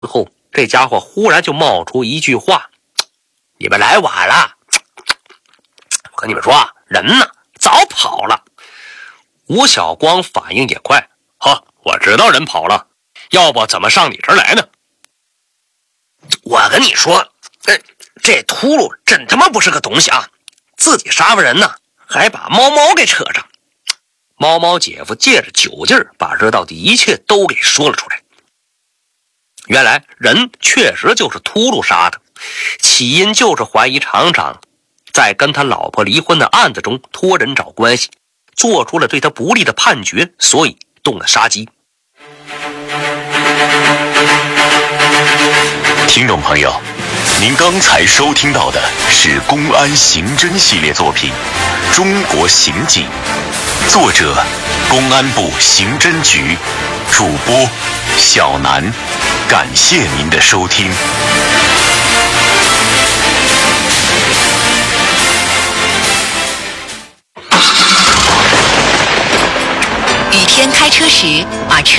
后，这家伙忽然就冒出一句话：“你们来晚了。我跟你们说，人呢早跑了。”吴晓光反应也快：“我知道人跑了，要不怎么上你这儿来呢？”我跟你说，这秃噜真他妈不是个东西啊！自己杀完人呢，还把猫猫给扯上。猫猫姐夫借着酒劲儿，把知道的一切都给说了出来。原来人确实就是秃噜杀的，起因就是怀疑厂长在跟他老婆离婚的案子中托人找关系，做出了对他不利的判决，所以动了杀机。 听众朋友，您刚才收听到的是公安刑侦系列作品《中国刑警》，作者公安部刑侦局，主播小南，感谢您的收听。 雨天开车时，把车